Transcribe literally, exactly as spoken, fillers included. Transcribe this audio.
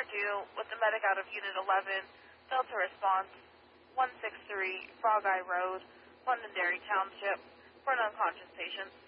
two with the medic out of Unit eleven, Delta Response, one six three Frog Eye Road, Londonderry Township, for an unconscious patient.